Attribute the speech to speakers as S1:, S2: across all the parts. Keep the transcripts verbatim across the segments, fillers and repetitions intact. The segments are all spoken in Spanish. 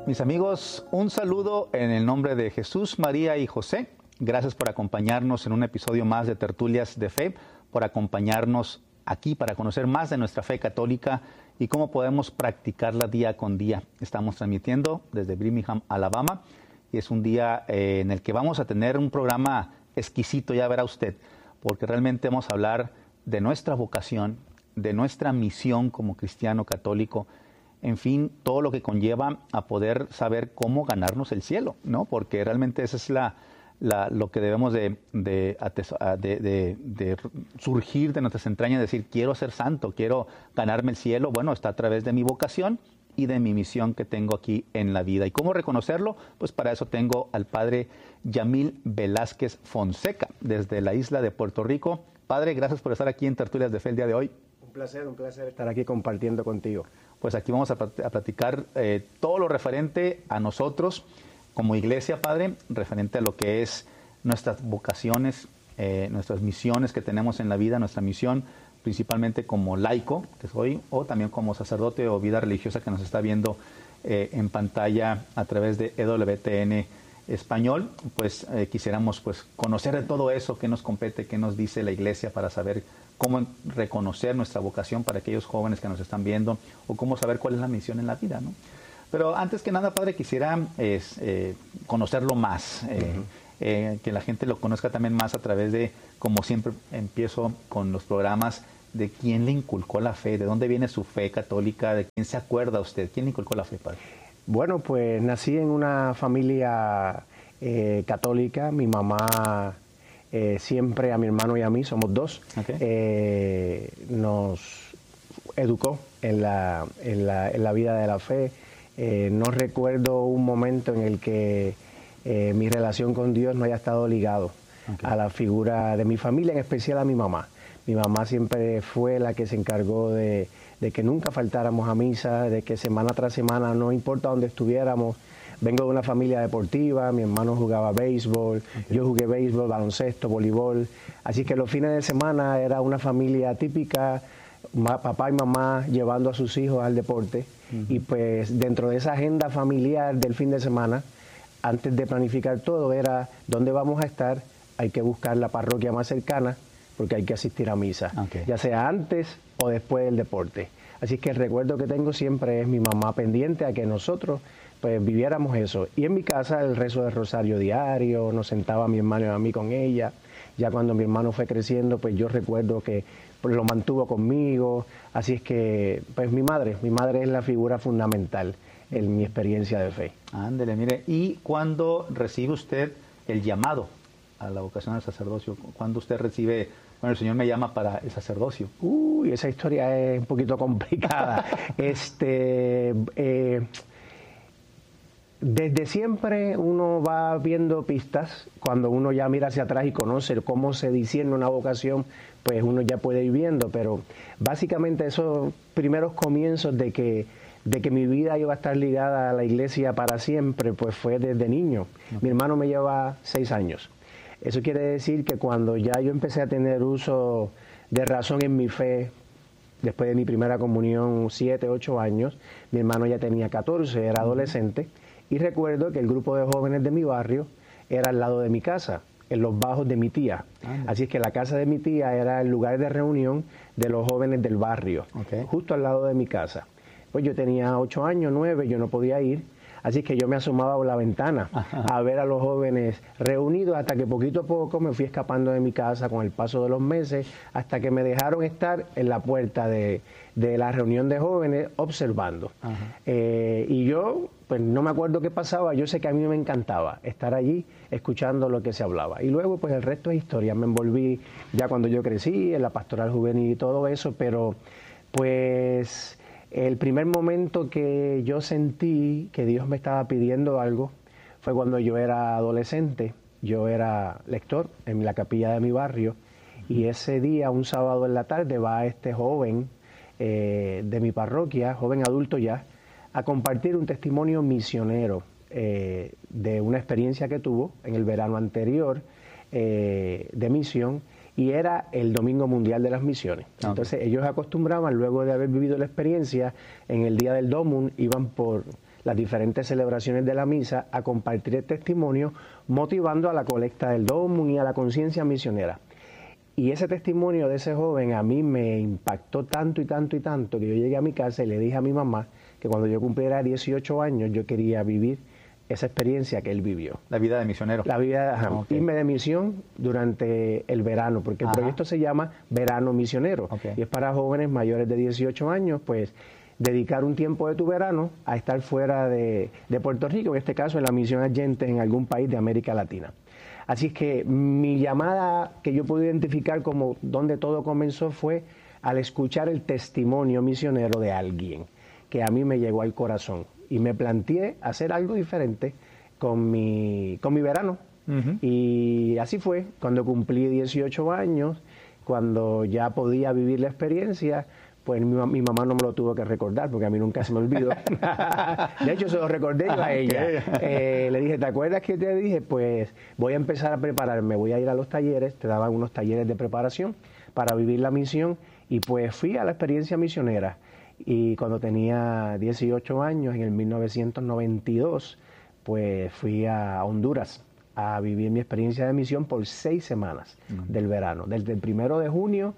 S1: Mis amigos, un saludo en el nombre de Jesús, María y José. Gracias por acompañarnos en un episodio más de Tertulias de Fe, por acompañarnos aquí para conocer más de nuestra fe católica y cómo podemos practicarla día con día. Estamos transmitiendo desde Birmingham, Alabama, y es un día eh, en el que vamos a tener un programa exquisito, ya verá usted, porque realmente vamos a hablar de nuestra vocación, de nuestra misión como cristiano católico, en fin, todo lo que conlleva a poder saber cómo ganarnos el cielo, ¿no? Porque realmente esa es la, la lo que debemos de, de, de, de, de surgir de nuestras entrañas, decir, quiero ser santo, quiero ganarme el cielo. Bueno, está a través de mi vocación y de mi misión que tengo aquí en la vida. ¿Y cómo reconocerlo? Pues para eso tengo al padre Yamil Velázquez Fonseca, desde la isla de Puerto Rico. Padre, gracias por estar aquí en Tertulias de Fe el día de hoy.
S2: Un placer, un placer estar aquí compartiendo contigo.
S1: Pues aquí vamos a platicar eh, todo lo referente a nosotros como iglesia, Padre, referente a lo que es nuestras vocaciones, eh, nuestras misiones que tenemos en la vida, nuestra misión principalmente como laico, que soy, o también como sacerdote o vida religiosa que nos está viendo eh, en pantalla a través de E W T N Español. Pues eh, quisiéramos pues conocer de todo eso, qué nos compete, qué nos dice la iglesia para saber cómo reconocer nuestra vocación para aquellos jóvenes que nos están viendo, o cómo saber cuál es la misión en la vida, ¿no? Pero antes que nada, Padre, quisiera es, eh, conocerlo más, eh, uh-huh. eh, que la gente lo conozca también más a través de, como siempre empiezo con los programas, de quién le inculcó la fe, de dónde viene su fe católica, de quién se acuerda usted, quién le inculcó la fe, Padre.
S2: Bueno, pues nací en una familia eh, católica. Mi mamá eh, siempre, a mi hermano y a mí, somos dos, okay. eh, nos educó en la, en, la, en la vida de la fe. Eh, no recuerdo un momento en el que eh, mi relación con Dios no haya estado ligado okay. a la figura de mi familia, en especial a mi mamá. Mi mamá siempre fue la que se encargó de, de que nunca faltáramos a misa, de que semana tras semana, no importa dónde estuviéramos. Vengo de una familia deportiva, mi hermano jugaba béisbol, okay. yo jugué béisbol, baloncesto, voleibol. Así que los fines de semana era una familia típica, papá y mamá llevando a sus hijos al deporte. Uh-huh. Y pues dentro de esa agenda familiar del fin de semana, antes de planificar todo, era dónde vamos a estar, hay que buscar la parroquia más cercana, porque hay que asistir a misa, okay. ya sea antes o después del deporte. Así que el recuerdo que tengo siempre es mi mamá pendiente a que nosotros pues viviéramos eso. Y en mi casa el rezo del rosario diario, nos sentaba mi hermano y a mí con ella. Ya cuando mi hermano fue creciendo, pues yo recuerdo que pues, lo mantuvo conmigo. Así es que, pues mi madre, mi madre es la figura fundamental en mi experiencia de fe.
S1: Ándele, mire, ¿y cuándo recibe usted el llamado a la vocación al sacerdocio? ¿Cuándo usted recibe, bueno, el Señor me llama para el sacerdocio?
S2: Uy, esa historia es un poquito complicada. este, eh, desde siempre uno va viendo pistas. Cuando uno ya mira hacia atrás y conoce cómo se discierne una vocación, pues uno ya puede ir viendo. Pero básicamente esos primeros comienzos de que de que mi vida iba a estar ligada a la iglesia para siempre, pues fue desde niño. Okay. Mi hermano me lleva seis años. Eso quiere decir que cuando ya yo empecé a tener uso de razón en mi fe, después de mi primera comunión, siete, ocho años, mi hermano ya tenía catorce, era adolescente, y recuerdo que el grupo de jóvenes de mi barrio era al lado de mi casa, en los bajos de mi tía. Ah, Así es que la casa de mi tía era el lugar de reunión de los jóvenes del barrio, okay. justo al lado de mi casa. Pues yo tenía ocho años, nueve, yo no podía ir. Así que yo me asomaba por la ventana Ajá. a ver a los jóvenes reunidos hasta que poquito a poco me fui escapando de mi casa con el paso de los meses, hasta que me dejaron estar en la puerta de, de la reunión de jóvenes observando. Eh, y yo, pues no me acuerdo qué pasaba, yo sé que a mí me encantaba estar allí escuchando lo que se hablaba. Y luego pues el resto es historia, me envolví ya cuando yo crecí en la pastoral juvenil y todo eso, pero pues el primer momento que yo sentí que Dios me estaba pidiendo algo fue cuando yo era adolescente. Yo era lector en la capilla de mi barrio y ese día, un sábado en la tarde, va este joven eh, de mi parroquia, joven adulto ya, a compartir un testimonio misionero eh, de una experiencia que tuvo en el verano anterior eh, de misión. Y era el Domingo Mundial de las Misiones. Okay. Entonces ellos acostumbraban, luego de haber vivido la experiencia, en el día del Domum iban por las diferentes celebraciones de la misa a compartir el testimonio, motivando a la colecta del Domum y a la conciencia misionera. Y ese testimonio de ese joven a mí me impactó tanto y tanto y tanto que yo llegué a mi casa y le dije a mi mamá que cuando yo cumpliera dieciocho años yo quería vivir esa experiencia que él vivió.
S1: La vida de misionero.
S2: La vida, ajá,
S1: Okay.
S2: irme de misión durante el verano, porque el
S1: Ajá.
S2: proyecto se llama Verano Misionero.
S1: Okay.
S2: Y es para jóvenes mayores de dieciocho años, pues dedicar un tiempo de tu verano a estar fuera de, de Puerto Rico, en este caso en la misión Argentes en algún país de América Latina. Así es que mi llamada que yo puedo identificar como donde todo comenzó fue al escuchar el testimonio misionero de alguien que a mí me llegó al corazón y me planteé hacer algo diferente con mi, con mi verano. Uh-huh. Y así fue, cuando cumplí dieciocho años, cuando ya podía vivir la experiencia, pues mi, mi mamá no me lo tuvo que recordar, porque a mí nunca se me olvidó. De hecho, se lo recordé yo a ella. Eh, le dije, ¿te acuerdas que te dije? Pues voy a empezar a prepararme, voy a ir a los talleres, te daban unos talleres de preparación para vivir la misión, y pues fui a la experiencia misionera. Y cuando tenía dieciocho años, en el mil novecientos noventa y dos, pues fui a Honduras a vivir mi experiencia de misión por seis semanas uh-huh. del verano, desde el primero de junio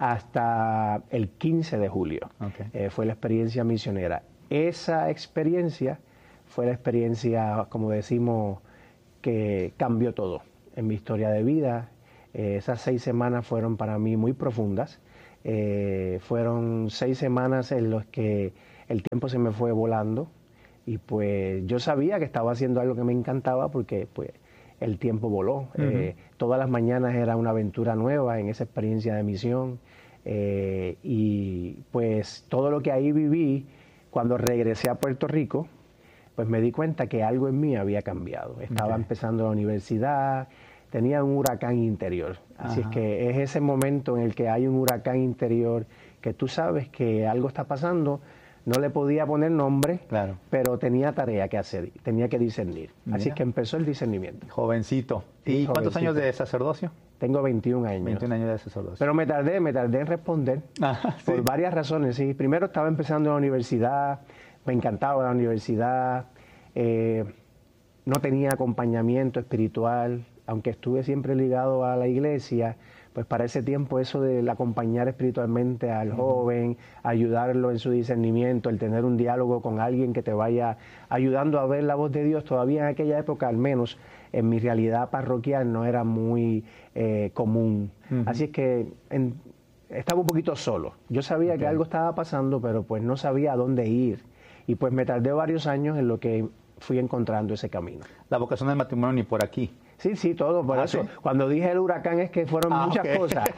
S2: hasta el quince de julio. Okay. Eh, fue la experiencia misionera. Esa experiencia fue la experiencia, como decimos, que cambió todo en mi historia de vida. Eh, esas seis semanas fueron para mí muy profundas. Eh, fueron seis semanas en las que el tiempo se me fue volando y pues yo sabía que estaba haciendo algo que me encantaba porque pues el tiempo voló. Uh-huh. Eh, todas las mañanas era una aventura nueva en esa experiencia de misión. Eh, y pues todo lo que ahí viví, cuando regresé a Puerto Rico, pues me di cuenta que algo en mí había cambiado. Estaba okay. empezando la universidad, tenía un huracán interior. Así Ajá. es que es ese momento en el que hay un huracán interior que tú sabes que algo está pasando. No le podía poner nombre, claro. pero tenía tarea que hacer, tenía que discernir. Mira. Así es que empezó el discernimiento.
S1: Jovencito. ¿Y sí, cuántos jovencito. años de sacerdocio?
S2: Tengo veintiún años.
S1: veintiún años de sacerdocio.
S2: Pero me tardé, me tardé en responder Ajá, por sí. varias razones. Sí. Primero estaba empezando en la universidad, me encantaba la universidad, eh, no tenía acompañamiento espiritual, aunque estuve siempre ligado a la iglesia. Pues para ese tiempo eso del acompañar espiritualmente al uh-huh. joven, ayudarlo en su discernimiento, el tener un diálogo con alguien que te vaya ayudando a ver la voz de Dios, todavía en aquella época, al menos en mi realidad parroquial, no era muy eh, común. Uh-huh. Así es que en, estaba un poquito solo. Yo sabía okay. que algo estaba pasando, pero pues no sabía a dónde ir. Y pues me tardé varios años en lo que fui encontrando ese camino.
S1: La vocación del matrimonio ni por aquí.
S2: Sí, sí, todo, por ah, eso. ¿Sí? Cuando dije el huracán es que fueron ah, muchas okay. cosas.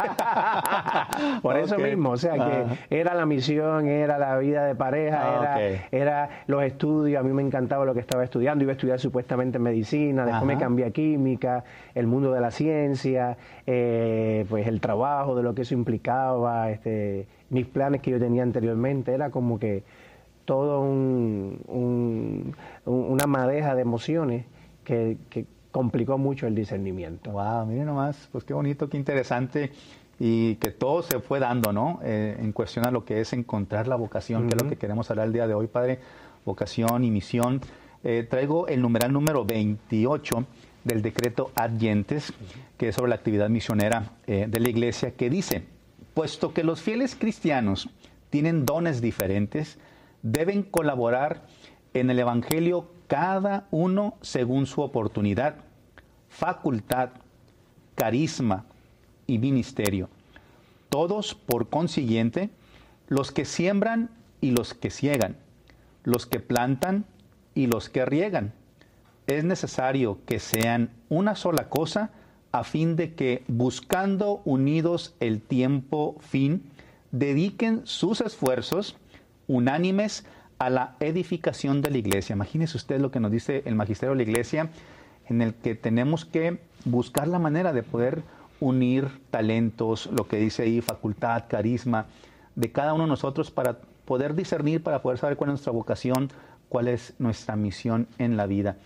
S2: Por okay. eso mismo, o sea, que ah. era la misión, era la vida de pareja, ah, era, okay. era los estudios, a mí me encantaba lo que estaba estudiando, iba a estudiar supuestamente medicina, después Ajá. me cambié a química, el mundo de la ciencia, eh, pues el trabajo, de lo que eso implicaba, este, mis planes que yo tenía anteriormente, era como que todo un, un, una madeja de emociones que... que complicó mucho el discernimiento.
S1: Wow, miren nomás, pues qué bonito, qué interesante, y que todo se fue dando, ¿no? Eh, en cuestión a lo que es encontrar la vocación, uh-huh. que es lo que queremos hablar el día de hoy, Padre, vocación y misión. Eh, traigo el numeral número veintiocho del decreto Ad Gentes, uh-huh. que es sobre la actividad misionera eh, de la Iglesia, que dice, puesto que los fieles cristianos tienen dones diferentes, deben colaborar en el Evangelio cada uno según su oportunidad, facultad, carisma y ministerio. Todos, por consiguiente, los que siembran y los que ciegan, los que plantan y los que riegan. Es necesario que sean una sola cosa, a fin de que, buscando unidos el tiempo fin, dediquen sus esfuerzos unánimes a la edificación de la Iglesia. Imagínese usted lo que nos dice el Magisterio de la Iglesia, en el que tenemos que buscar la manera de poder unir talentos, lo que dice ahí, facultad, carisma, de cada uno de nosotros para poder discernir, para poder saber cuál es nuestra vocación, cuál es nuestra misión en la vida.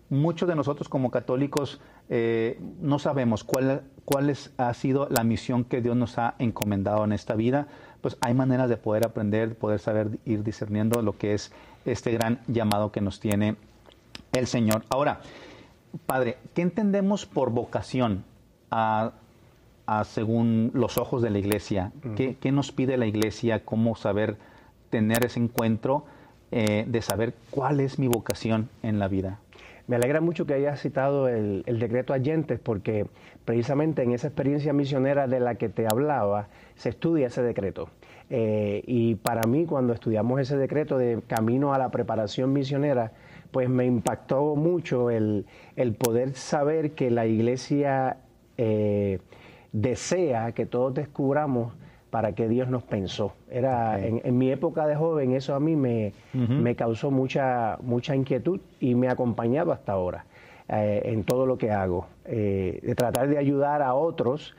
S1: muchos de nosotros como católicos eh, no sabemos cuál, cuál es, ha sido la misión que Dios nos ha encomendado en esta vida. Pues hay maneras de poder aprender, de poder saber ir discerniendo lo que es este gran llamado que nos tiene el Señor. Ahora, Padre, ¿qué entendemos por vocación a, a según los ojos de la Iglesia? Uh-huh. ¿Qué, ¿Qué nos pide la Iglesia? ¿Cómo saber tener ese encuentro eh, de saber cuál es mi vocación en la vida?
S2: Me alegra mucho que hayas citado el, el decreto Ayentes, porque precisamente en esa experiencia misionera de la que te hablaba, se estudia ese decreto. Eh, y para mí, cuando estudiamos ese decreto de camino a la preparación misionera, pues me impactó mucho el, el poder saber que la Iglesia eh, desea que todos descubramos para qué Dios nos pensó. Era okay. en, en mi época de joven, eso a mí me, uh-huh. me causó mucha, mucha inquietud y me ha acompañado hasta ahora eh, en todo lo que hago, eh, de tratar de ayudar a otros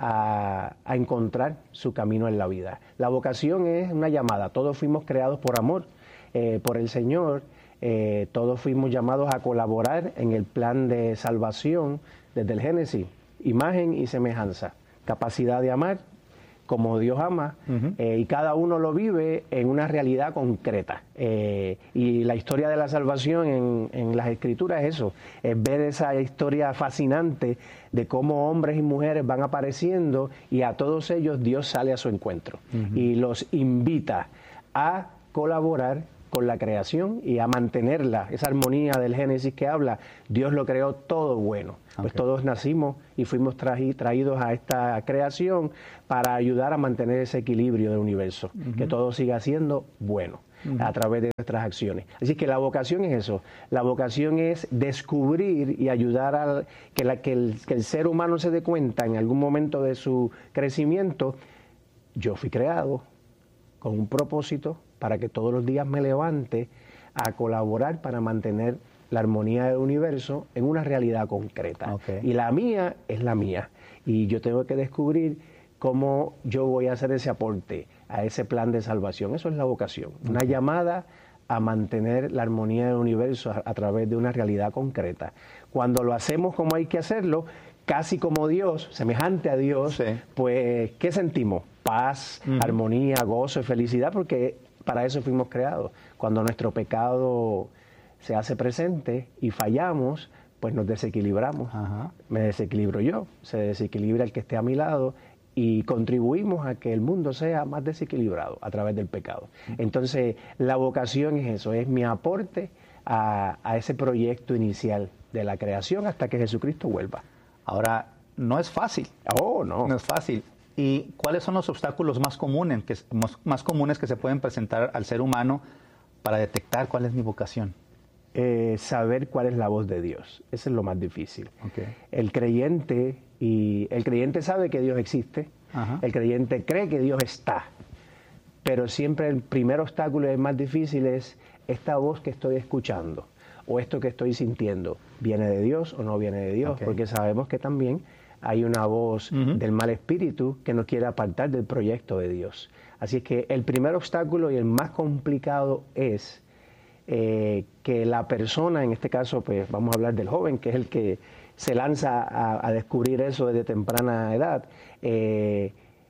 S2: a, a encontrar su camino en la vida. La vocación es una llamada, todos fuimos creados por amor, eh, por el Señor. Eh, todos fuimos llamados a colaborar en el plan de salvación desde el Génesis, imagen y semejanza, capacidad de amar como Dios ama, uh-huh. eh, y cada uno lo vive en una realidad concreta. Eh, y la historia de la salvación en, en las Escrituras es eso, es ver esa historia fascinante de cómo hombres y mujeres van apareciendo y a todos ellos Dios sale a su encuentro uh-huh. y los invita a colaborar con la creación y a mantenerla, esa armonía del Génesis que habla. Dios lo creó todo bueno. Okay. Pues todos nacimos y fuimos traji, traídos a esta creación para ayudar a mantener ese equilibrio del universo, uh-huh. que todo siga siendo bueno uh-huh. a través de nuestras acciones. Así que la vocación es eso, la vocación es descubrir y ayudar a que, la, que, el, que el ser humano se dé cuenta en algún momento de su crecimiento, yo fui creado con un propósito para que todos los días me levante a colaborar para mantener la armonía del universo en una realidad concreta. Okay. Y la mía es la mía. Y yo tengo que descubrir cómo yo voy a hacer ese aporte a ese plan de salvación. Eso es la vocación. Okay. Una llamada a mantener la armonía del universo a, a través de una realidad concreta. Cuando lo hacemos como hay que hacerlo, casi como Dios, semejante a Dios, sí. pues, ¿qué sentimos? Paz, uh-huh. armonía, gozo y felicidad, porque para eso fuimos creados. Cuando nuestro pecado se hace presente y fallamos, pues nos desequilibramos. Ajá. Me desequilibro yo, se desequilibra el que esté a mi lado y contribuimos a que el mundo sea más desequilibrado a través del pecado. Entonces, la vocación es eso, es mi aporte a, a ese proyecto inicial de la creación hasta que Jesucristo vuelva.
S1: Ahora, no es fácil.
S2: Oh, no.
S1: No es fácil. ¿Y cuáles son los obstáculos más comunes que, más, más comunes que se pueden presentar al ser humano para detectar cuál es mi vocación?
S2: Eh, saber cuál es la voz de Dios. Eso es lo más difícil.
S1: Okay.
S2: El creyente, y el creyente sabe que Dios existe, Ajá. el creyente cree que Dios está, pero siempre el primer obstáculo y el más difícil es esta voz que estoy escuchando o esto que estoy sintiendo, ¿viene de Dios o no viene de Dios? Okay. Porque sabemos que también hay una voz uh-huh. del mal espíritu que nos quiere apartar del proyecto de Dios. Así es que el primer obstáculo y el más complicado es eh, que la persona, en este caso pues vamos a hablar del joven, que es el que se lanza a, a descubrir eso desde temprana edad, eh,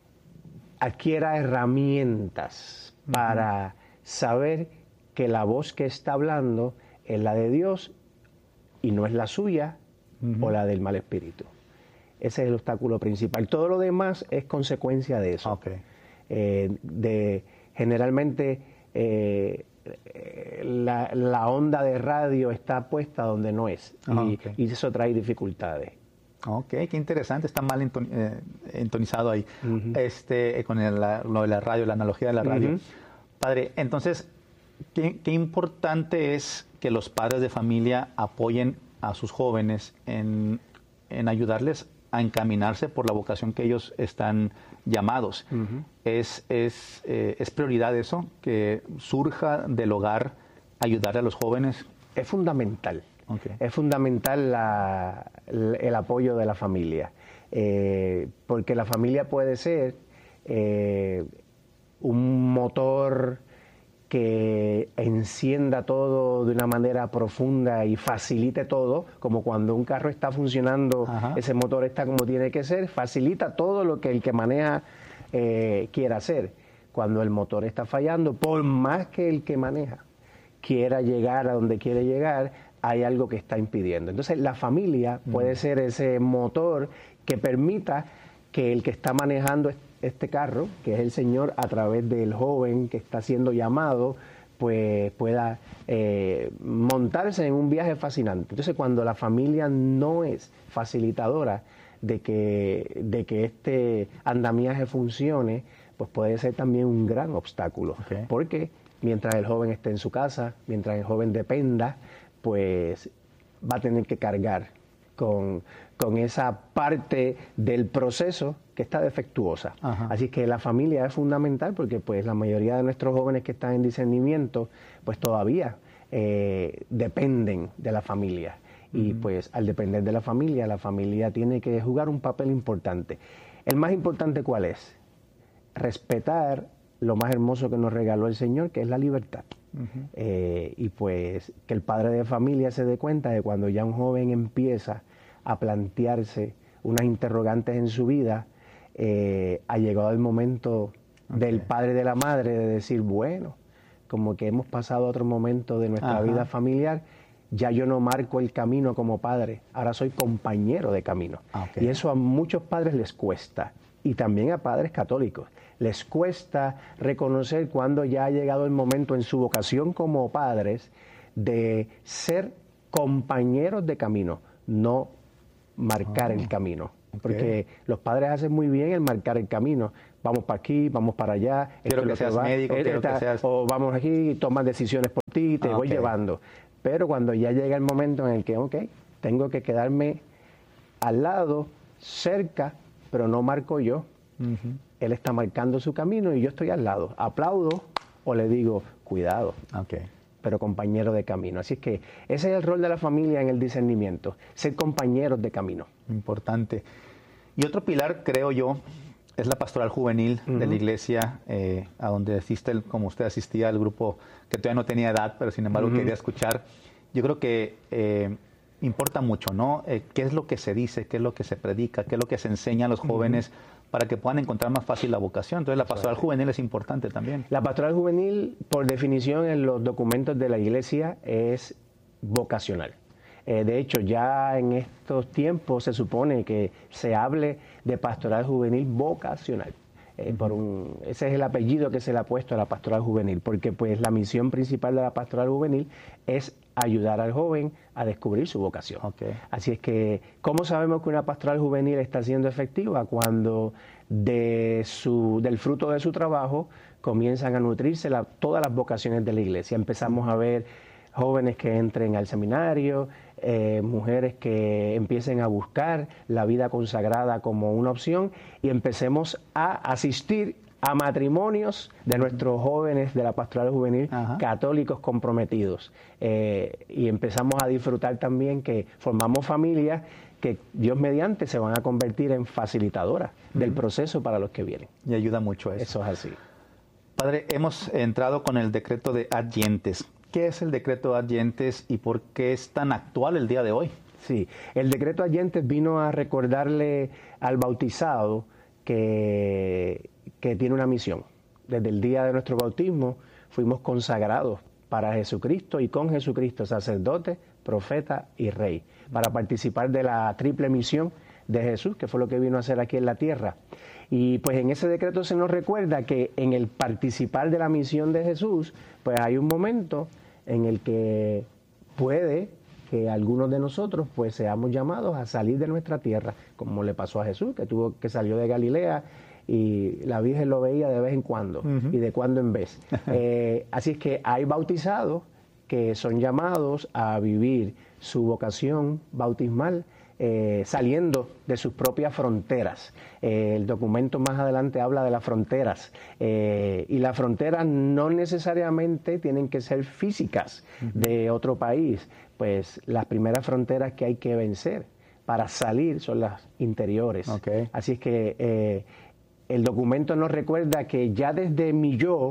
S2: adquiera herramientas uh-huh. para saber que la voz que está hablando es la de Dios y no es la suya uh-huh. o la del mal espíritu. Ese es el obstáculo principal. Todo lo demás es consecuencia de eso.
S1: Okay.
S2: Eh, de, generalmente eh, la, la onda de radio está puesta donde no es.
S1: Oh,
S2: y,
S1: okay.
S2: y eso trae dificultades.
S1: Ok, qué interesante. Está mal enton, eh, entonizado ahí. Uh-huh. este, con el, la, lo de la radio, la analogía de la radio. Uh-huh. Padre, entonces, ¿qué, qué importante es que los padres de familia apoyen a sus jóvenes en, en ayudarles a encaminarse por la vocación que ellos están llamados? Uh-huh. ¿Es, es, eh, ¿Es prioridad eso, que surja del hogar ayudar a los jóvenes?
S2: Es fundamental.
S1: Okay.
S2: Es fundamental la, el apoyo de la familia, eh, porque la familia puede ser eh, un motor que encienda todo de una manera profunda y facilite todo, como cuando un carro está funcionando, Ajá. ese motor está como tiene que ser, facilita todo lo que el que maneja eh, quiera hacer. Cuando el motor está fallando, por más que el que maneja quiera llegar a donde quiere llegar, hay algo que está impidiendo. Entonces la familia mm. puede ser ese motor que permita que el que está manejando este carro, que es el Señor, a través del joven que está siendo llamado, pues pueda eh, montarse en un viaje fascinante. Entonces, cuando la familia no es facilitadora de que, de que este andamiaje funcione, pues puede ser también un gran obstáculo. Okay. Porque mientras el joven esté en su casa, mientras el joven dependa, pues va a tener que cargar con, con esa parte del proceso que está defectuosa. Ajá. Así que la familia es fundamental porque pues la mayoría de nuestros jóvenes que están en discernimiento pues todavía eh, dependen de la familia. Uh-huh. Y pues al depender de la familia, la familia tiene que jugar un papel importante. ¿El más importante cuál es? Respetar lo más hermoso que nos regaló el Señor, que es la libertad. Uh-huh. Eh, y pues que el padre de familia se dé cuenta de cuando ya un joven empieza a plantearse unas interrogantes en su vida, eh, ha llegado el momento okay. del padre y de la madre de decir, bueno, como que hemos pasado a otro momento de nuestra Ajá. vida familiar, ya yo no marco el camino como padre, ahora soy compañero de camino. Okay. Y eso a muchos padres les cuesta, y también a padres católicos. Les cuesta reconocer cuando ya ha llegado el momento en su vocación como padres de ser compañeros de camino, no marcar oh, el camino. Okay. Porque los padres hacen muy bien el marcar el camino. Vamos para aquí, vamos para allá.
S1: Quiero que seas médico, quiero que seas...
S2: O vamos aquí y tomas decisiones por ti, te ah, voy okay. llevando. Pero cuando ya llega el momento en el que, ok, tengo que quedarme al lado, cerca, pero no marco yo. Uh-huh. Él está marcando su camino y yo estoy al lado. Aplaudo o le digo, cuidado,
S1: okay.
S2: pero compañero de camino. Así es que ese es el rol de la familia en el discernimiento, ser compañeros de camino.
S1: Importante. Y otro pilar, creo yo, es la pastoral juvenil uh-huh. de la iglesia, eh, a donde asiste, como usted asistía al grupo que todavía no tenía edad, pero sin embargo uh-huh. quería escuchar. Yo creo que eh, importa mucho, ¿no? Eh, ¿Qué es lo que se dice? ¿Qué es lo que se predica? ¿Qué es lo que se enseña a los jóvenes uh-huh. para que puedan encontrar más fácil la vocación? Entonces la pastoral juvenil es importante también.
S2: La pastoral juvenil, por definición en los documentos de la iglesia, es vocacional. Eh, de hecho, ya en estos tiempos se supone que se hable de pastoral juvenil vocacional. Eh, uh-huh. por un, ese es el apellido que se le ha puesto a la pastoral juvenil, porque pues la misión principal de la pastoral juvenil es ayudar al joven a descubrir su vocación.
S1: Okay.
S2: Así es que, ¿cómo sabemos que una pastoral juvenil está siendo efectiva? Cuando de su, del fruto de su trabajo comienzan a nutrirse la, todas las vocaciones de la iglesia. Empezamos a ver jóvenes que entren al seminario, eh, mujeres que empiecen a buscar la vida consagrada como una opción y empecemos a asistir a matrimonios de nuestros jóvenes de la pastoral juvenil Ajá. católicos comprometidos. Eh, y empezamos a disfrutar también que formamos familias que Dios mediante se van a convertir en facilitadoras uh-huh. del proceso para los que vienen.
S1: Y ayuda mucho a eso.
S2: Eso es así.
S1: Padre, hemos entrado con el decreto de adyentes. ¿Qué es el decreto de adyentes y por qué es tan actual el día de hoy?
S2: Sí, el decreto de adyentes vino a recordarle al bautizado que, que tiene una misión. Desde el día de nuestro bautismo fuimos consagrados para Jesucristo y con Jesucristo, sacerdote, profeta y rey, para participar de la triple misión de Jesús, que fue lo que vino a hacer aquí en la tierra. Y pues en ese decreto se nos recuerda que en el participar de la misión de Jesús, pues hay un momento en el que puede que algunos de nosotros pues seamos llamados a salir de nuestra tierra, como le pasó a Jesús, que tuvo que salió de Galilea y la Virgen lo veía de vez en cuando uh-huh. y de cuando en vez. Eh, así es que hay bautizados que son llamados a vivir su vocación bautismal eh, saliendo de sus propias fronteras. Eh, el documento más adelante habla de las fronteras eh, y las fronteras no necesariamente tienen que ser físicas uh-huh. de otro país, pues las primeras fronteras que hay que vencer para salir son las interiores.
S1: Okay.
S2: Así es que eh, el documento nos recuerda que ya desde mi yo,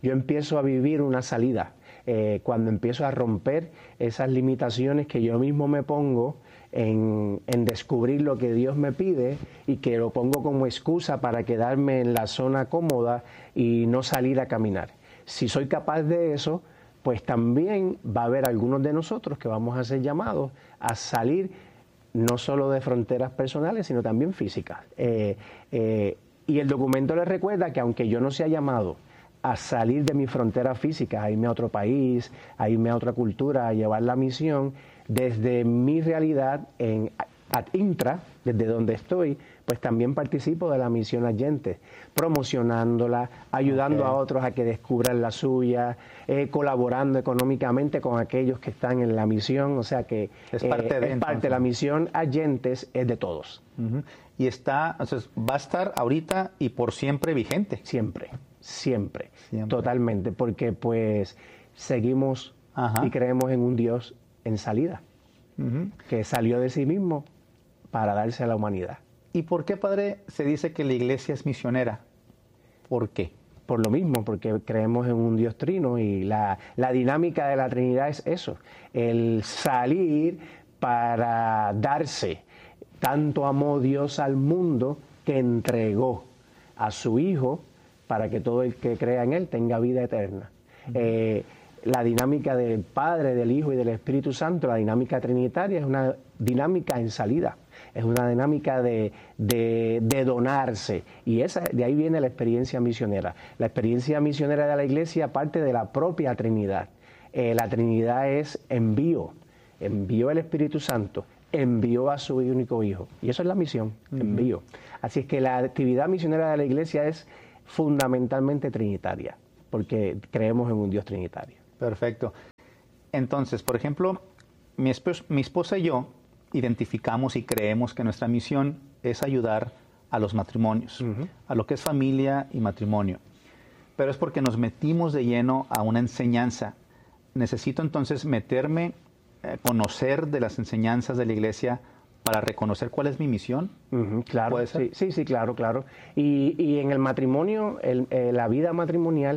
S2: yo empiezo a vivir una salida. Eh, cuando empiezo a romper esas limitaciones que yo mismo me pongo en, en descubrir lo que Dios me pide y que lo pongo como excusa para quedarme en la zona cómoda y no salir a caminar. Si soy capaz de eso, pues también va a haber algunos de nosotros que vamos a ser llamados a salir no solo de fronteras personales, sino también físicas. Eh, eh, y el documento les recuerda que aunque yo no sea llamado a salir de mi frontera física, a irme a otro país, a irme a otra cultura, a llevar la misión, desde mi realidad en ad intra, desde donde estoy, pues también participo de la misión Adyentes, promocionándola, ayudando okay. a otros a que descubran la suya, eh, colaborando económicamente con aquellos que están en la misión, o sea que
S1: es parte,
S2: eh,
S1: de,
S2: es parte la misión Adyentes es de todos.
S1: Uh-huh. Y está, entonces, va a estar ahorita y por siempre vigente.
S2: Siempre, siempre, siempre. Totalmente, porque pues seguimos Ajá. y creemos en un Dios en salida, uh-huh. que salió de sí mismo para darse a la humanidad.
S1: ¿Y por qué, padre, se dice que la iglesia es misionera? ¿Por qué?
S2: Por lo mismo, porque creemos en un Dios trino y la, la dinámica de la Trinidad es eso, el salir para darse. Tanto amó Dios al mundo que entregó a su Hijo para que todo el que crea en Él tenga vida eterna. Uh-huh. Eh, la dinámica del Padre, del Hijo y del Espíritu Santo, la dinámica trinitaria, es una dinámica en salida. Es una dinámica de, de, de donarse y esa, de ahí viene la experiencia misionera. La experiencia misionera de la iglesia parte de la propia Trinidad. Eh, la Trinidad es envío, envió el Espíritu Santo, envió a su único Hijo y eso es la misión, uh-huh. envío. Así es que la actividad misionera de la iglesia es fundamentalmente trinitaria, porque creemos en un Dios trinitario.
S1: Perfecto. Entonces, por ejemplo, mi, esp- mi esposa y yo identificamos y creemos que nuestra misión es ayudar a los matrimonios, uh-huh. a lo que es familia y matrimonio. Pero es porque nos metimos de lleno a una enseñanza. Necesito entonces meterme, eh, conocer de las enseñanzas de la iglesia para reconocer cuál es mi misión.
S2: Uh-huh, claro, ¿puede ser? Sí, sí, sí, claro, claro. Y, y en el matrimonio, el, eh, la vida matrimonial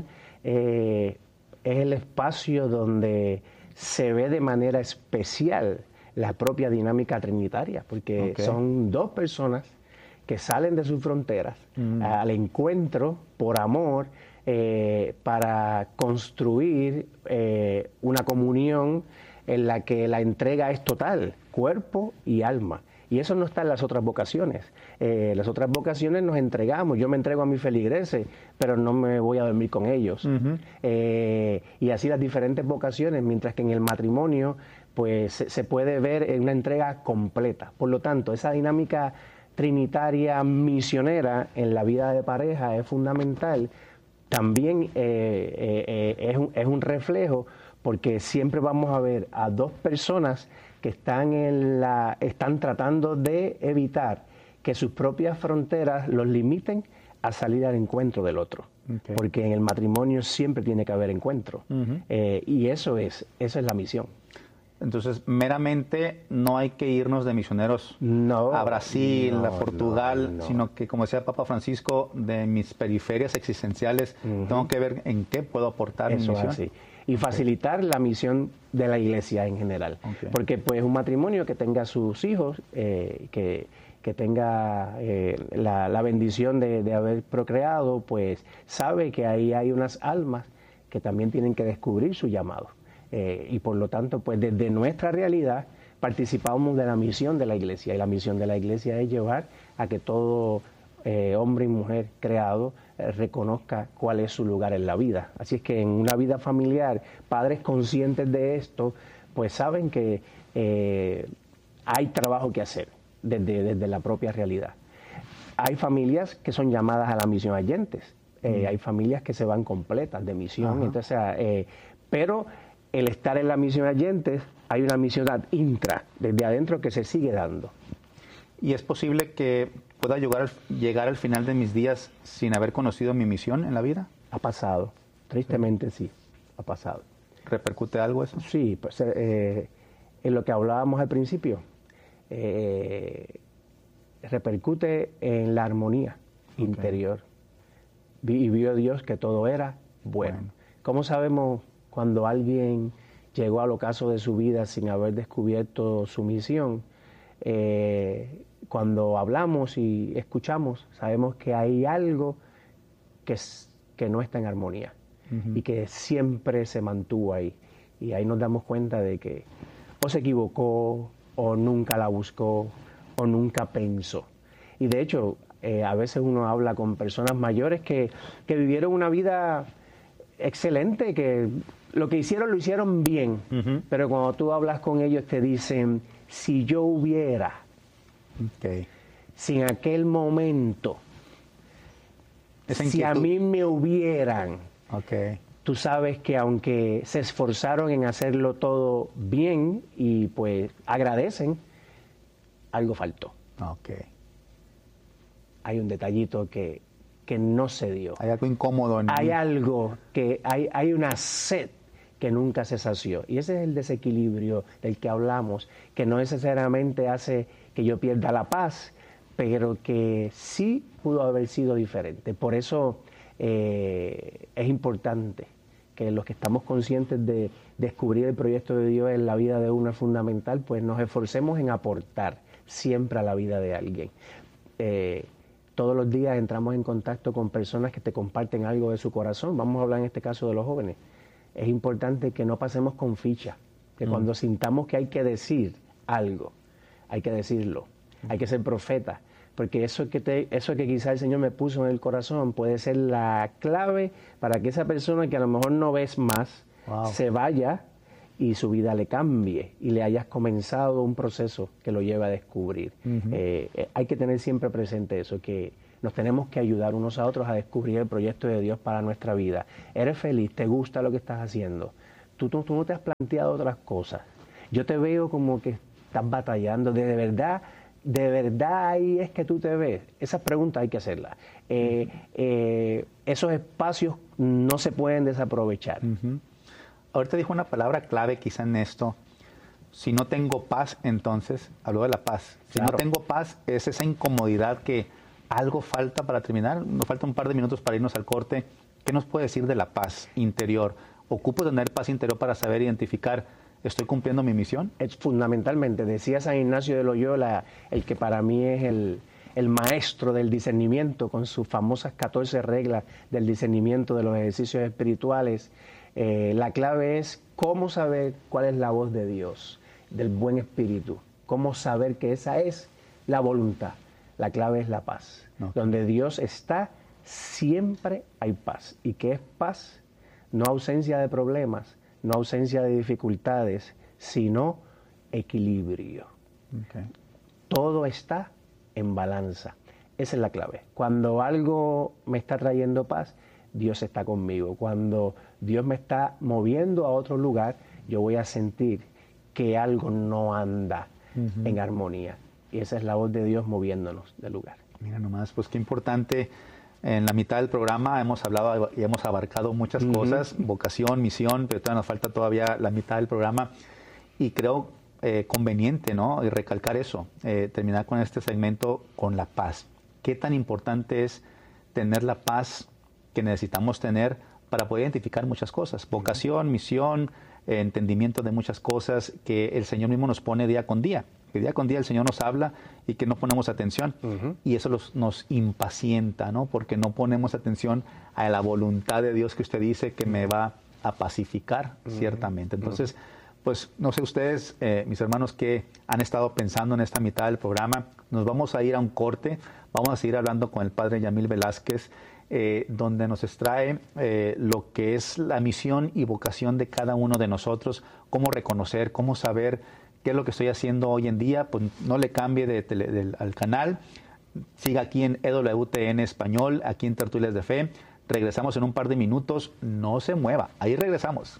S2: eh, es el espacio donde se ve de manera especial la propia dinámica trinitaria, porque okay. son dos personas que salen de sus fronteras mm. al encuentro por amor eh, para construir eh, una comunión en la que la entrega es total, cuerpo y alma. Y eso no está en las otras vocaciones. Eh, las otras vocaciones nos entregamos. Yo me entrego a mis feligreses, pero no me voy a dormir con ellos. Uh-huh. Eh, y así las diferentes vocaciones, mientras que en el matrimonio pues se, se puede ver en una entrega completa. Por lo tanto, esa dinámica trinitaria misionera en la vida de pareja es fundamental. También eh, eh, eh, es, un, es un reflejo, porque siempre vamos a ver a dos personas que están, en la, están tratando de evitar que sus propias fronteras los limiten a salir al encuentro del otro. Okay. Porque en el matrimonio siempre tiene que haber encuentro. Uh-huh. Eh, y eso es, eso es la misión.
S1: Entonces, meramente no hay que irnos de misioneros
S2: no,
S1: a Brasil,
S2: no,
S1: a Portugal,
S2: no, no.
S1: sino que, como decía Papa Francisco, de mis periferias existenciales, uh-huh. tengo que ver en qué puedo aportar
S2: eso
S1: mi misión.
S2: Así. Y facilitar okay. la misión de la iglesia en general. Okay. Porque pues un matrimonio que tenga sus hijos, eh, que, que tenga eh, la, la bendición de, de haber procreado, pues sabe que ahí hay unas almas que también tienen que descubrir su llamado. Eh, y por lo tanto, pues desde nuestra realidad participamos de la misión de la iglesia. Y la misión de la iglesia es llevar a que todo eh, hombre y mujer creado eh, reconozca cuál es su lugar en la vida. Así es que en una vida familiar, padres conscientes de esto, pues saben que eh, hay trabajo que hacer desde, desde la propia realidad. Hay familias que son llamadas a la misión Adyentes. Eh, mm. Hay familias que se van completas de misión. Ajá. Entonces, eh, pero el estar en la misión Adyentes, hay una misión ad intra, desde adentro, que se sigue dando.
S1: ¿Y es posible que pueda llegar al, llegar al final de mis días sin haber conocido mi misión en la vida?
S2: Ha pasado, tristemente sí, sí ha pasado.
S1: ¿Repercute algo eso?
S2: Sí, pues eh, en lo que hablábamos al principio, eh, repercute en la armonía okay. interior. Y vio Dios que todo era bueno. bueno. ¿Cómo sabemos cuando alguien llegó al ocaso de su vida sin haber descubierto su misión? Eh, cuando hablamos y escuchamos, sabemos que hay algo que, es, que no está en armonía uh-huh. y que siempre se mantuvo ahí. Y ahí nos damos cuenta de que o se equivocó, o nunca la buscó, o nunca pensó. Y de hecho, eh, a veces uno habla con personas mayores que, que vivieron una vida excelente, que lo que hicieron lo hicieron bien, uh-huh. pero cuando tú hablas con ellos te dicen, si yo hubiera, okay. si en aquel momento, si a mí me hubieran, okay. tú sabes que aunque se esforzaron en hacerlo todo bien y pues agradecen, algo faltó.
S1: Okay.
S2: Hay un detallito que, que no se dio.
S1: Hay algo incómodo en
S2: Hay
S1: mí.
S2: algo que, hay, hay una sed que nunca se sació. Y ese es el desequilibrio del que hablamos, que no necesariamente hace que yo pierda la paz, pero que sí pudo haber sido diferente. Por eso eh, es importante que los que estamos conscientes de descubrir el proyecto de Dios en la vida de uno es fundamental, pues nos esforcemos en aportar siempre a la vida de alguien. Eh, todos los días entramos en contacto con personas que te comparten algo de su corazón. Vamos a hablar en este caso de los jóvenes. Es importante que no pasemos con ficha, que mm. cuando sintamos que hay que decir algo, hay que decirlo, mm. hay que ser profeta, porque eso que, te, eso que quizá el Señor me puso en el corazón puede ser la clave para que esa persona que a lo mejor no ves más, wow. se vaya y su vida le cambie y le hayas comenzado un proceso que lo lleve a descubrir. Uh-huh. Eh, eh, hay que tener siempre presente eso, que nos tenemos que ayudar unos a otros a descubrir el proyecto de Dios para nuestra vida. ¿Eres feliz? ¿Te gusta lo que estás haciendo? ¿Tú, tú, tú no te has planteado otras cosas? Yo te veo como que estás batallando. ¿De, de verdad, de verdad ahí es que tú te ves? Esas preguntas hay que hacerlas. Eh, uh-huh. eh, esos espacios no se pueden desaprovechar.
S1: Uh-huh. Ahorita dijo una palabra clave quizá en esto. Si no tengo paz, entonces, habló de la paz. Si claro. no tengo paz, es esa incomodidad que algo falta para terminar. Nos falta un par de minutos para irnos al corte. ¿Qué nos puede decir de la paz interior? ¿Ocupo tener paz interior para saber identificar, estoy cumpliendo mi misión?
S2: Es fundamentalmente, decía San Ignacio de Loyola, el que para mí es el, el maestro del discernimiento, con sus famosas catorce reglas del discernimiento de los ejercicios espirituales. Eh, la clave es cómo saber cuál es la voz de Dios, del buen espíritu, cómo saber que esa es la voluntad. La clave es la paz. Okay. Donde Dios está, siempre hay paz. ¿Y qué es paz? No ausencia de problemas, no ausencia de dificultades, sino equilibrio. Okay. Todo está en balanza. Esa es la clave. Cuando algo me está trayendo paz, Dios está conmigo. Cuando Dios me está moviendo a otro lugar, yo voy a sentir que algo no anda uh-huh. en armonía. Y esa es la voz de Dios moviéndonos del lugar.
S1: Mira nomás, pues qué importante. En la mitad del programa hemos hablado y hemos abarcado muchas uh-huh. cosas, vocación, misión, pero todavía nos falta todavía la mitad del programa. Y creo eh, conveniente, ¿no? Y recalcar eso, eh, terminar con este segmento con la paz. ¿Qué tan importante es tener la paz que necesitamos tener para poder identificar muchas cosas? Vocación, misión, eh, entendimiento de muchas cosas que el Señor mismo nos pone día con día. Que día con día el Señor nos habla y que no ponemos atención. Uh-huh. Y eso los, nos impacienta, ¿no? Porque no ponemos atención a la voluntad de Dios que usted dice que me va a pacificar, uh-huh. ciertamente. Entonces, uh-huh. pues no sé ustedes, eh, mis hermanos, que han estado pensando en esta mitad del programa. Nos vamos a ir a un corte. Vamos a seguir hablando con el padre Yamil Velázquez, Eh, donde nos extrae eh, lo que es la misión y vocación de cada uno de nosotros, cómo reconocer, cómo saber qué es lo que estoy haciendo hoy en día. Pues no le cambie de tele, de, al canal, siga aquí en E W T N Español, aquí en Tertulias de Fe. Regresamos en un par de minutos, no se mueva, ahí regresamos.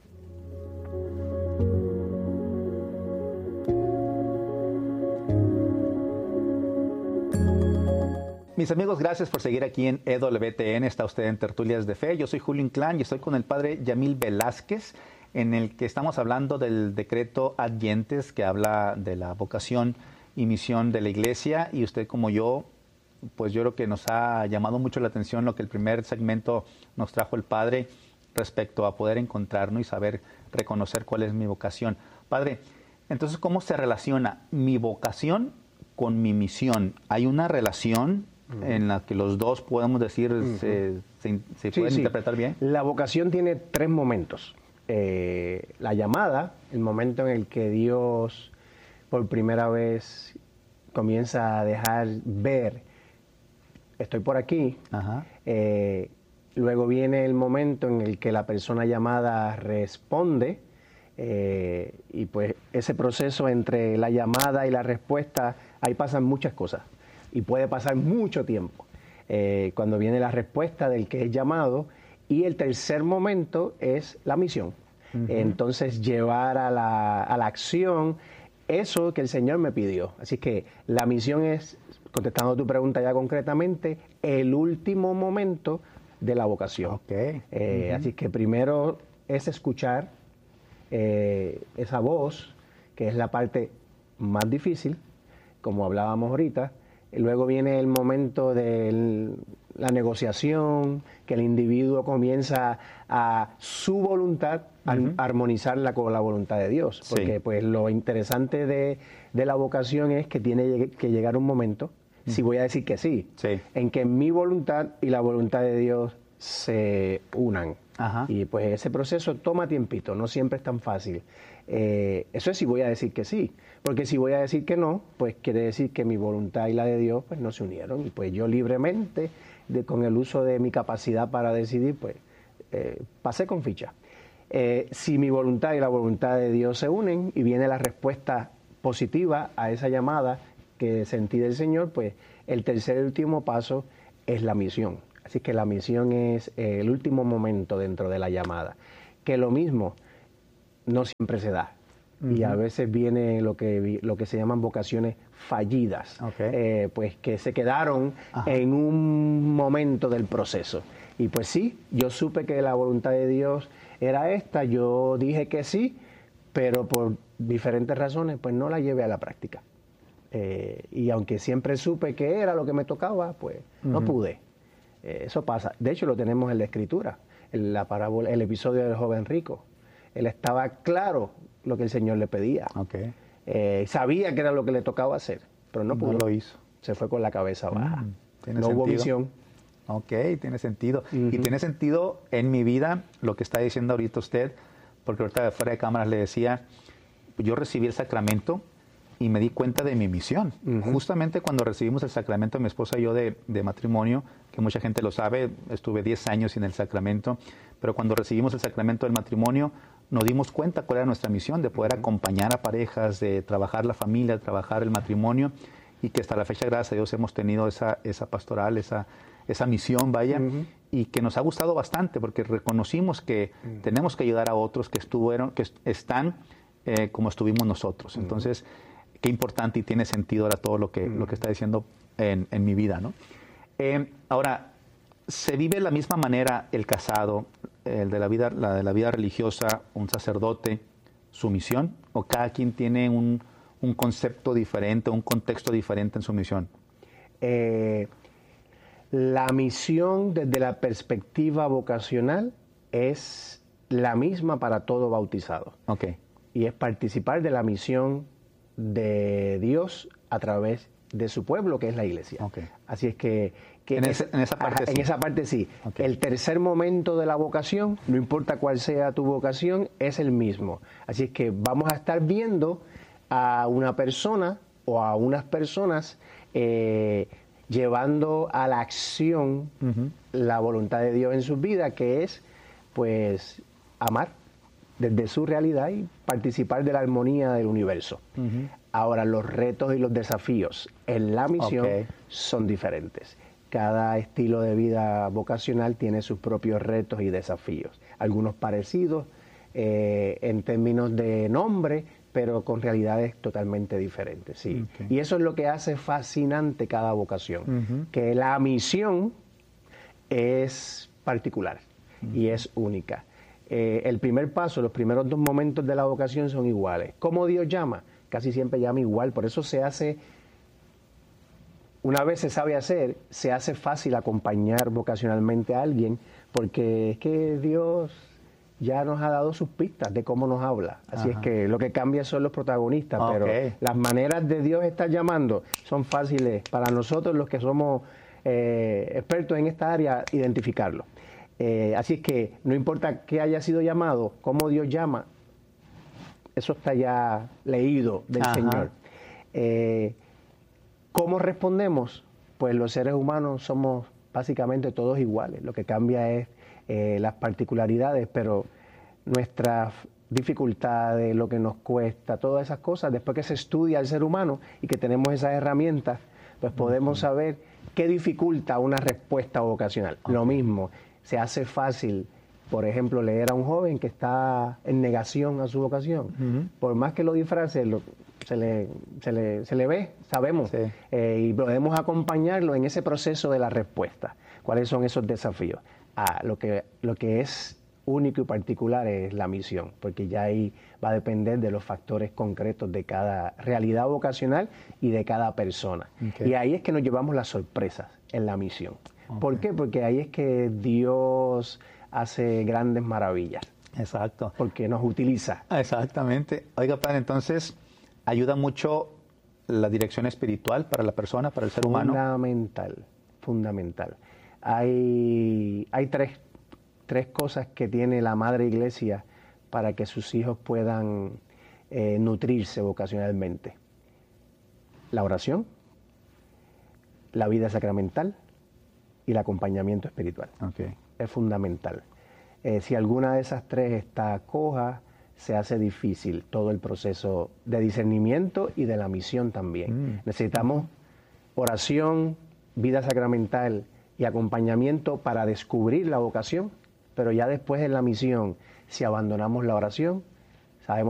S1: Mis amigos, gracias por seguir aquí en E W T N. Está usted en Tertulias de Fe. Yo soy Julio Inclán y estoy con el padre Yamil Velázquez, en el que estamos hablando del decreto Ad Gentes, que habla de la vocación y misión de la iglesia. Y usted, como yo, pues yo creo que nos ha llamado mucho la atención lo que el primer segmento nos trajo el padre, respecto a poder encontrarnos y saber reconocer cuál es mi vocación. Padre, entonces, ¿cómo se relaciona mi vocación con mi misión? ¿Hay una relación uh-huh. en la que los dos podemos decir, uh-huh. se, se, se
S2: sí,
S1: pueden
S2: sí.
S1: interpretar bien?
S2: La vocación tiene tres momentos. Eh, la llamada, el momento en el que Dios por primera vez comienza a dejar ver, estoy por aquí.
S1: Ajá.
S2: Eh, luego viene el momento en el que la persona llamada responde, eh, y pues ese proceso entre la llamada y la respuesta, ahí pasan muchas cosas y puede pasar mucho tiempo. Eh, cuando viene la respuesta del que es llamado, y el tercer momento es la misión. Uh-huh. Entonces llevar a la, a la acción eso que el Señor me pidió. Así que la misión es, contestando tu pregunta ya concretamente, el último momento de la vocación.
S1: Okay.
S2: Eh, uh-huh. Así que primero es escuchar eh, esa voz, que es la parte más difícil, como hablábamos ahorita. Luego viene el momento de la negociación, que el individuo comienza a su voluntad a uh-huh. armonizarla con la voluntad de Dios. Porque sí. pues lo interesante de, de la vocación es que tiene que llegar un momento, uh-huh. si voy a decir que sí,
S1: sí,
S2: en que mi voluntad y la voluntad de Dios se unan.
S1: Ajá.
S2: Y pues ese proceso toma tiempito, no siempre es tan fácil. Eh, eso es si voy a decir que sí, porque si voy a decir que no, pues quiere decir que mi voluntad y la de Dios pues no se unieron, y pues yo libremente, de, con el uso de mi capacidad para decidir, pues eh, pasé con ficha. Eh, si mi voluntad y la voluntad de Dios se unen y viene la respuesta positiva a esa llamada que sentí del Señor, pues el tercer y último paso es la misión. Así que la misión es eh, el último momento dentro de la llamada, que lo mismo no siempre se da. Uh-huh. Y a veces viene lo que, lo que se llaman vocaciones fallidas,
S1: okay.
S2: eh, pues que se quedaron
S1: Ajá.
S2: en un momento del proceso. Y pues sí, yo supe que la voluntad de Dios era esta, yo dije que sí, pero por diferentes razones pues no la llevé a la práctica. Eh, y aunque siempre supe que era lo que me tocaba, pues uh-huh. no pude. Eh, eso pasa. De hecho, lo tenemos en la Escritura, en la parábola, el episodio del joven rico. Él estaba claro lo que el Señor le pedía.
S1: Okay.
S2: Eh, sabía que era lo que le tocaba hacer, pero no pudo.
S1: No lo hizo.
S2: Se fue con la cabeza baja.
S1: Mm, ¿tiene
S2: no
S1: sentido?
S2: hubo visión.
S1: Ok, tiene sentido.
S2: Uh-huh.
S1: Y tiene sentido en mi vida lo que está diciendo ahorita usted, porque ahorita fuera de cámaras le decía, yo recibí el sacramento y me di cuenta de mi misión. Uh-huh. Justamente cuando recibimos el sacramento, mi esposa y yo, de, de matrimonio, que mucha gente lo sabe, estuve diez años sin el sacramento, pero cuando recibimos el sacramento del matrimonio, nos dimos cuenta cuál era nuestra misión, de poder uh-huh. acompañar a parejas, de trabajar la familia, de trabajar el matrimonio, y que hasta la fecha, gracias a Dios, hemos tenido esa, esa pastoral, esa, esa misión, vaya, uh-huh. y que nos ha gustado bastante, porque reconocimos que uh-huh. tenemos que ayudar a otros que estuvieron, que están eh, como estuvimos nosotros. Uh-huh. Entonces, qué importante y tiene sentido ahora todo lo que, uh-huh. lo que está diciendo en, en mi vida, ¿no? Eh, ahora, ¿se vive de la misma manera el casado, el de la vida, la de la vida religiosa, un sacerdote, su misión? ¿O cada quien tiene un, un concepto diferente, un contexto diferente en su misión?
S2: Eh, la misión desde la perspectiva vocacional es la misma para todo bautizado.
S1: Okay.
S2: Y es participar de la misión de Dios a través de su pueblo, que es la iglesia.
S1: Okay.
S2: Así es que... que
S1: en,
S2: es,
S1: ese, en esa parte
S2: ajá,
S1: sí.
S2: En esa parte sí.
S1: Okay.
S2: El tercer momento de la vocación, no importa cuál sea tu vocación, es el mismo. Así es que vamos a estar viendo a una persona o a unas personas eh, llevando a la acción uh-huh. la voluntad de Dios en sus vidas, que es, pues, amar desde su realidad y participar de la armonía del universo. Uh-huh. Ahora, los retos y los desafíos en la misión okay. son diferentes. Cada estilo de vida vocacional tiene sus propios retos y desafíos. Algunos parecidos eh, en términos de nombre, pero con realidades totalmente diferentes. Sí. Okay. Y eso es lo que hace fascinante cada vocación, uh-huh. que la misión es particular uh-huh. y es única. Eh, el primer paso, los primeros dos momentos de la vocación son iguales. ¿Cómo Dios llama? Casi siempre llama igual, por eso se hace, una vez se sabe hacer, se hace fácil acompañar vocacionalmente a alguien, porque es que Dios ya nos ha dado sus pistas de cómo nos habla. Así
S1: Ajá.
S2: es que lo que cambia son los protagonistas,
S1: Okay.
S2: pero las maneras de Dios estar llamando son fáciles para nosotros los que somos eh, expertos en esta área, identificarlo. Eh, así es que no importa qué haya sido llamado, cómo Dios llama, eso está ya leído del
S1: Ajá.
S2: Señor. Eh, ¿Cómo respondemos? Pues los seres humanos somos básicamente todos iguales. Lo que cambia es eh, las particularidades, pero nuestras dificultades, lo que nos cuesta, todas esas cosas, después que se estudia al ser humano y que tenemos esas herramientas, pues podemos uh-huh. saber qué dificulta una respuesta vocacional. Okay. Lo mismo, se hace fácil, por ejemplo, leer a un joven que está en negación a su vocación. Uh-huh. Por más que lo disfrace, lo, se, le, se, le, se le ve, sabemos, sí. eh, y podemos acompañarlo en ese proceso de la respuesta. ¿Cuáles son esos desafíos? Ah, lo que, lo que es único y particular es la misión, porque ya ahí va a depender de los factores concretos de cada realidad vocacional y de cada persona. Okay. Y ahí es que nos llevamos las sorpresas en la misión. Okay. ¿Por qué? Porque ahí es que Dios hace grandes maravillas.
S1: Exacto.
S2: Porque nos utiliza.
S1: Exactamente. Oiga, padre, entonces, ¿ayuda mucho la dirección espiritual para la persona, para el ser humano?
S2: Fundamental, fundamental. Hay, hay tres, tres cosas que tiene la Madre Iglesia para que sus hijos puedan eh, nutrirse vocacionalmente. La oración, la vida sacramental y el acompañamiento espiritual.
S1: Okay.
S2: Es fundamental. Eh, si alguna de esas tres está coja, se hace difícil todo el proceso de discernimiento y de la misión también. Mm. Necesitamos oración, vida sacramental y acompañamiento para descubrir la vocación, pero ya después en la misión, si abandonamos la oración, sabemos